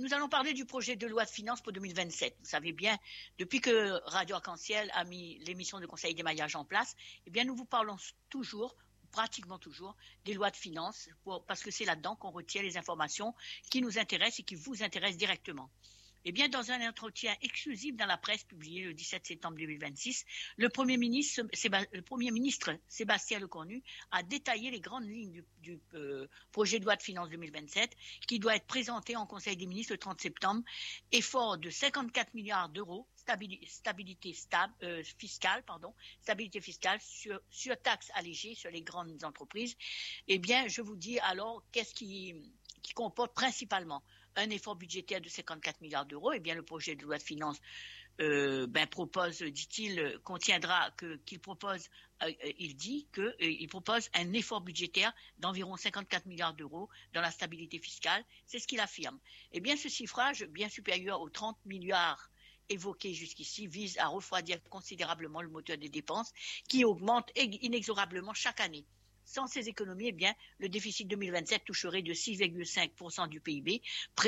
nous allons parler du projet de loi de finances pour 2027. Vous savez bien, depuis que Radio Arc-en-Ciel a mis l'émission de Conseil d'émaillage en place, eh bien, nous vous parlons toujours, pratiquement toujours, des lois de finances, parce que c'est là-dedans qu'on retient les informations qui nous intéressent et qui vous intéressent directement. Eh bien, dans un entretien exclusif dans la presse publié le 17 septembre 2026, le Premier ministre Sébastien Lecornu a détaillé les grandes lignes du projet de loi de finances 2027 qui doit être présenté en Conseil des ministres le 30 septembre, effort de 54 milliards d'euros, stabilité fiscale, sur taxes allégées sur les grandes entreprises. Eh bien, je vous dis alors, qu'est-ce qui comporte principalement un effort budgétaire de 54 milliards d'euros, eh bien le projet de loi de finances propose, dit-il, il propose un effort budgétaire d'environ 54 milliards d'euros dans la stabilité fiscale. C'est ce qu'il affirme. Eh bien, ce chiffrage, bien supérieur aux 30 milliards évoqués jusqu'ici, vise à refroidir considérablement le moteur des dépenses qui augmente inexorablement chaque année. Sans ces économies, eh bien, le déficit 2027 toucherait de 6,5% du PIB,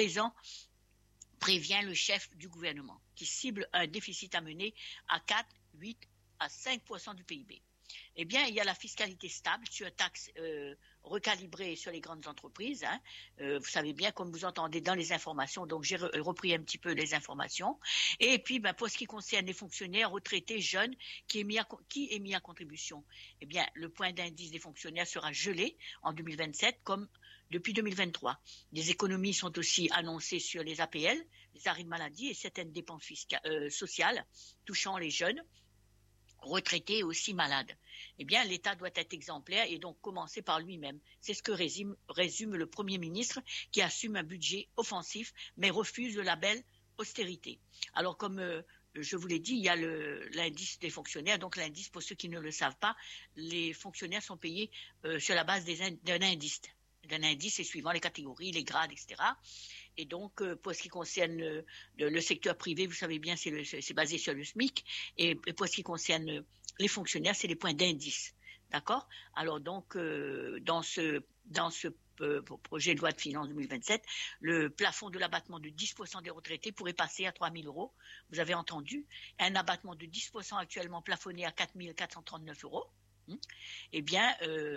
prévient le chef du gouvernement, qui cible un déficit à mener à 4, 8 à 5% du PIB. Eh bien, il y a la fiscalité stable sur taxes recalibrées sur les grandes entreprises. Vous savez bien, comme vous entendez dans les informations, donc j'ai repris un petit peu les informations. Et puis, pour ce qui concerne les fonctionnaires retraités jeunes qui est mis à contribution, eh bien, le point d'indice des fonctionnaires sera gelé en 2027 comme depuis 2023. Des économies sont aussi annoncées sur les APL, les arrêts de maladie et certaines dépenses sociales touchant les jeunes retraités et aussi malades. Eh bien, l'État doit être exemplaire et donc commencer par lui-même. C'est ce que résume le Premier ministre qui assume un budget offensif mais refuse le label austérité. Alors, comme je vous l'ai dit, il y a l'indice des fonctionnaires. Donc, l'indice, pour ceux qui ne le savent pas, les fonctionnaires sont payés sur la base d'un indice et suivant les catégories, les grades, etc. Et donc, pour ce qui concerne le secteur privé, vous savez bien, c'est basé sur le SMIC. Et pour ce qui concerne les fonctionnaires, c'est les points d'indice. D'accord? Alors donc, dans ce projet de loi de finances 2027, le plafond de l'abattement de 10% des retraités pourrait passer à 3 000 euros. Vous avez entendu? Un abattement de 10% actuellement plafonné à 4 439 euros. Eh bien,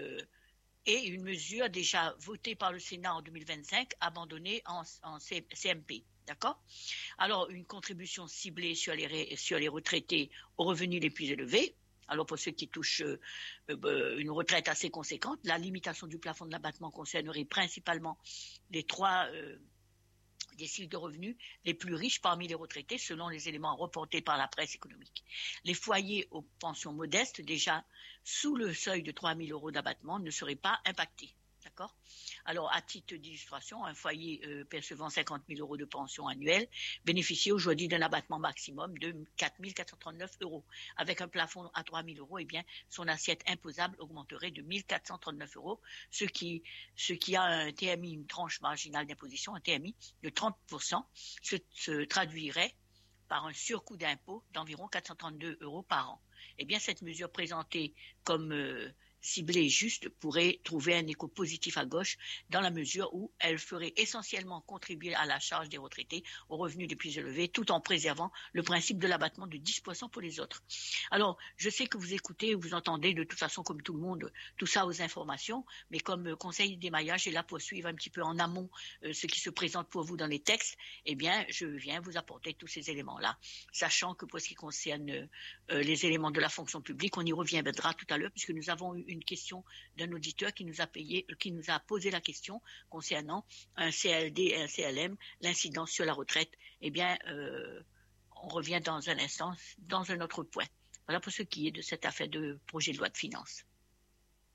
et une mesure déjà votée par le Sénat en 2025, abandonnée en CMP. D'accord? Alors, une contribution ciblée sur les retraités aux revenus les plus élevés. Alors, pour ceux qui touchent une retraite assez conséquente, la limitation du plafond de l'abattement concernerait principalement les trois déciles de revenus les plus riches parmi les retraités, selon les éléments reportés par la presse économique. Les foyers aux pensions modestes, déjà sous le seuil de 3 000 euros d'abattement, ne seraient pas impactés. D'accord? Alors, à titre d'illustration, un foyer percevant 50 000 euros de pension annuelle bénéficie aujourd'hui d'un abattement maximum de 4 439 euros. Avec un plafond à 3 000 euros, eh bien, son assiette imposable augmenterait de 1 439 euros, ce qui a un TMI, une tranche marginale d'imposition, un TMI de 30%, se traduirait par un surcoût d'impôt d'environ 432 euros par an. Eh bien, cette mesure présentée comme ciblée et juste pourrait trouver un écho positif à gauche dans la mesure où elle ferait essentiellement contribuer à la charge des retraités aux revenus les plus élevés tout en préservant le principe de l'abattement de 10% pour les autres. Alors, je sais que vous écoutez, vous entendez de toute façon comme tout le monde tout ça aux informations, mais comme conseil d'émaillage est là pour suivre un petit peu en amont ce qui se présente pour vous dans les textes, eh bien, je viens vous apporter tous ces éléments-là, sachant que pour ce qui concerne les éléments de la fonction publique, on y reviendra tout à l'heure puisque nous avons eu une question d'un auditeur qui nous a posé la question concernant un CLD et un CLM, l'incidence sur la retraite. Eh bien, on revient dans un instant, dans un autre point. Voilà pour ce qui est de cette affaire de projet de loi de finances.